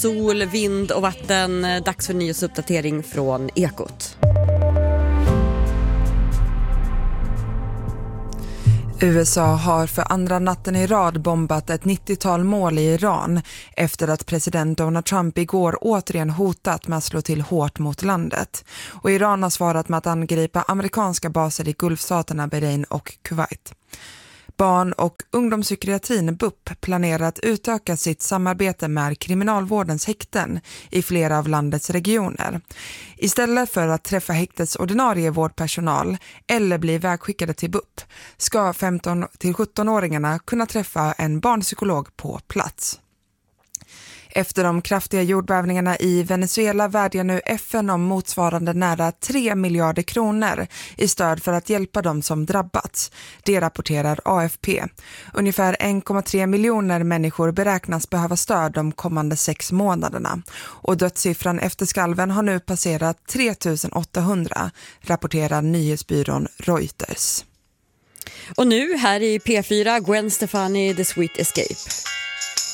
Sol, vind och vatten. Dags för nyhetsuppdatering från Ekot. USA har för andra natten i rad bombat ett 90-tal mål i Iran efter att president Donald Trump igår återigen hotat med att slå till hårt mot landet. Och Iran har svarat med att angripa amerikanska baser i Gulfstaterna Bahrain och Kuwait. Barn- och ungdomspsykiatrin BUP planerar att utöka sitt samarbete med kriminalvårdens häkten i flera av landets regioner. Istället för att träffa häktets ordinarie vårdpersonal eller bli vägskickade till BUP ska 15-17-åringarna kunna träffa en barnpsykolog på plats. Efter de kraftiga jordbävningarna i Venezuela vädjar nu FN om motsvarande nära 3 miljarder kronor i stöd för att hjälpa dem som drabbats. Det rapporterar AFP. Ungefär 1,3 miljoner människor beräknas behöva stöd de kommande 6 månaderna. Och dödssiffran efter skalven har nu passerat 3 800, rapporterar nyhetsbyrån Reuters. Och nu här i P4, Gwen Stefani, The Sweet Escape.